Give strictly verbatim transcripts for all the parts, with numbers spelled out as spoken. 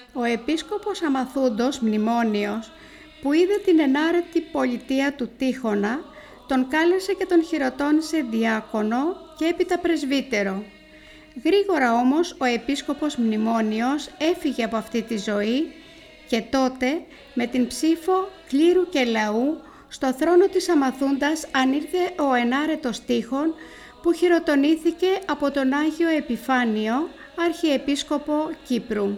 Ο επίσκοπος Αμαθούντος Μνημόνιος, που είδε την ενάρετη πολιτεία του Τίχωνα, τον κάλεσε και τον χειροτώνησε διάκονο και έπειτα πρεσβύτερο. Γρήγορα όμως ο επίσκοπος Μνημόνιος έφυγε από αυτή τη ζωή και τότε με την ψήφο κλήρου και λαού στο θρόνο της Αμαθούντας ανήρθε ο ενάρετος Τίχων, που χειροτονήθηκε από τον Άγιο Επιφάνιο, Αρχιεπίσκοπο Κύπρου.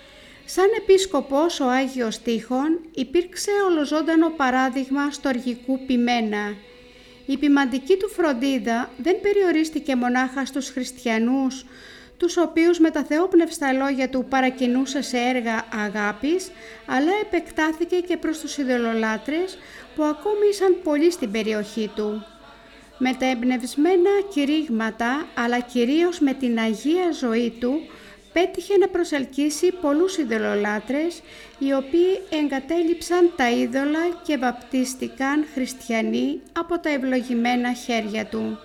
Σαν επίσκοπος ο Άγιος Τίχων υπήρξε ολοζώντανο παράδειγμα στοργικού ποιμένα. Η ποιμαντική του φροντίδα δεν περιορίστηκε μονάχα στους χριστιανούς, τους οποίους με τα θεόπνευστα λόγια του παρακινούσε σε έργα αγάπης, αλλά επεκτάθηκε και προς τους ειδωλολάτρες που ακόμη ήσαν πολλοί στην περιοχή του. Με τα εμπνευσμένα κηρύγματα, αλλά κυρίως με την αγία ζωή του, πέτυχε να προσελκύσει πολλούς ειδωλολάτρες, οι οποίοι εγκατέλειψαν τα είδωλα και βαπτίστηκαν χριστιανοί από τα ευλογημένα χέρια του.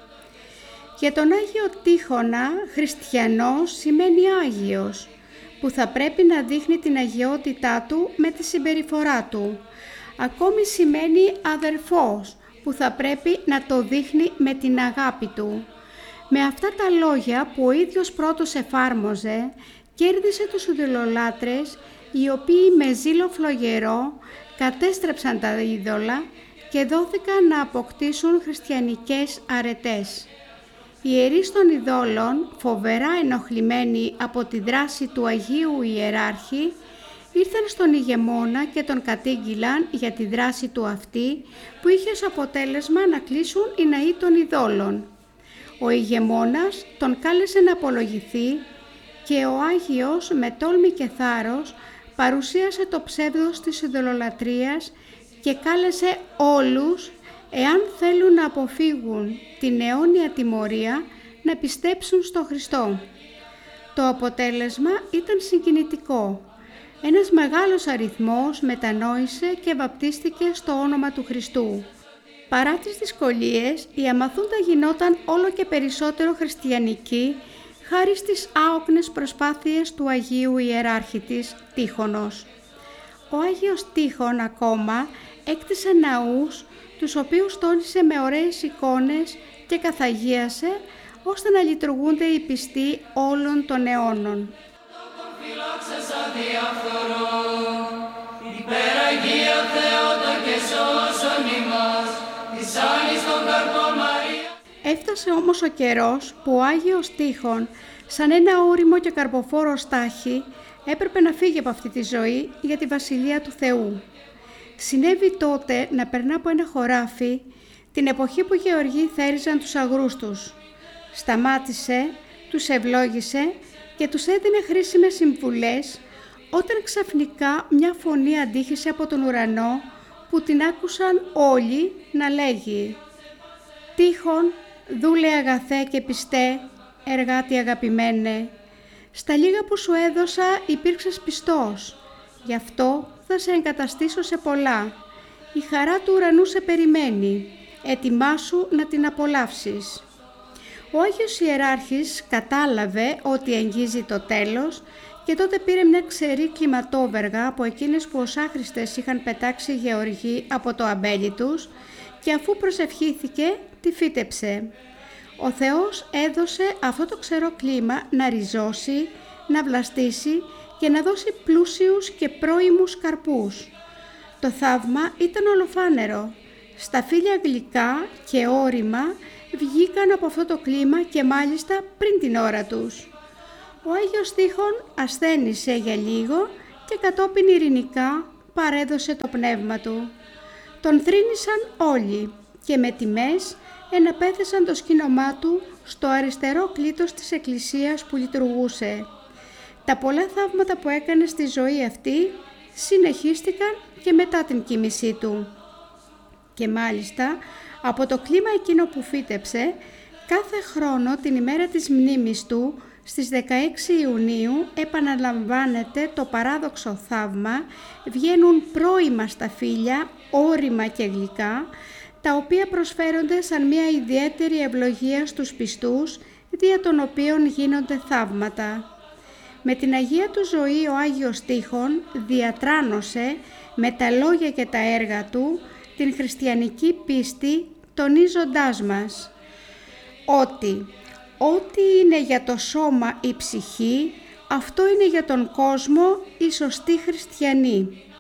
Για τον Άγιο Τίχωνα, χριστιανός σημαίνει Άγιος, που θα πρέπει να δείχνει την αγιότητά του με τη συμπεριφορά του. Ακόμη σημαίνει αδερφός, που θα πρέπει να το δείχνει με την αγάπη του. Με αυτά τα λόγια που ο ίδιος πρώτος εφάρμοζε, κέρδισε τους ειδωλολάτρες, οι οποίοι με ζήλο φλογερό κατέστρεψαν τα είδωλα και δόθηκαν να αποκτήσουν χριστιανικές αρετές. Οι ιερείς των ειδόλων, φοβερά ενοχλημένοι από τη δράση του Αγίου Ιεράρχη, ήρθαν στον ηγεμόνα και τον κατήγγυλαν για τη δράση του αυτή, που είχε ως αποτέλεσμα να κλείσουν οι ναοί των ειδόλων. Ο ηγεμόνας τον κάλεσε να απολογηθεί και ο Άγιος με τόλμη και θάρρος παρουσίασε το ψεύδος της ειδωλολατρίας και κάλεσε όλους, εάν θέλουν να αποφύγουν την αιώνια τιμωρία, να πιστέψουν στο Χριστό. Το αποτέλεσμα ήταν συγκινητικό. Ένας μεγάλος αριθμός μετανόησε και βαπτίστηκε στο όνομα του Χριστού. Παρά τις δυσκολίες, η Αμαθούντα γινόταν όλο και περισσότερο χριστιανική, χάρη στις άοκνες προσπάθειες του Αγίου Ιεράρχη της, Τίχωνος. Ο Άγιος Τίχων ακόμα έκτισε ναούς, τους οποίους τόνισε με ωραίες εικόνες και καθαγίασε, ώστε να λειτουργούνται οι πιστοί όλων των αιώνων. Έφτασε όμως ο καιρός που ο Άγιος Τίχων, σαν ένα ώριμο και καρποφόρο στάχι, έπρεπε να φύγει από αυτή τη ζωή για τη Βασιλεία του Θεού. Συνέβη τότε να περνά από ένα χωράφι, την εποχή που οι γεωργοί θέριζαν τους αγρούς τους. Σταμάτησε, τους ευλόγησε και τους έδινε χρήσιμες συμβουλές, όταν ξαφνικά μια φωνή αντίχησε από τον ουρανό, που την άκουσαν όλοι να λέγει «Τίχων, δούλε αγαθέ και πιστέ, εργάτη αγαπημένε, στα λίγα που σου έδωσα υπήρξες πιστός, γι' αυτό θα σε εγκαταστήσω σε πολλά. Η χαρά του ουρανού σε περιμένει, ετοιμάσου να την απολαύσεις». Ο Άγιος Ιεράρχης κατάλαβε ότι εγγίζει το τέλος και τότε πήρε μια ξερή κλιματόβεργα από εκείνες που ως άχρηστες είχαν πετάξει οι γεωργοί από το αμπέλι τους και αφού προσευχήθηκε τη φύτεψε. Ο Θεός έδωσε αυτό το ξερό κλίμα να ριζώσει, να βλαστήσει και να δώσει πλούσιους και πρώιμους καρπούς. Το θαύμα ήταν ολοφάνερο. Σταφύλια γλυκά και ώριμα βγήκαν από αυτό το κλίμα και μάλιστα πριν την ώρα τους. Ο Άγιος Τίχων ασθένησε για λίγο και κατόπιν ειρηνικά παρέδωσε το πνεύμα του. Τον θρήνησαν όλοι και με τιμές εναπέθεσαν το σκήνομά του στο αριστερό κλήτος της εκκλησίας που λειτουργούσε. Τα πολλά θαύματα που έκανε στη ζωή αυτή συνεχίστηκαν και μετά την κοίμησή του. Και μάλιστα από το κλίμα εκείνο που φύτεψε, κάθε χρόνο την ημέρα της μνήμης του, στις δεκαέξι Ιουνίου, επαναλαμβάνεται το παράδοξο θαύμα, βγαίνουν πρώιμα σταφύλια, ώριμα και γλυκά, τα οποία προσφέρονται σαν μια ιδιαίτερη ευλογία στους πιστούς, δια των οποίων γίνονται θαύματα. Με την Αγία του ζωή ο Άγιος Τείχων διατράνωσε με τα λόγια και τα έργα του την χριστιανική πίστη, τονίζοντάς μας ότι ό,τι είναι για το σώμα η ψυχή, αυτό είναι για τον κόσμο οι σωστοί χριστιανοί.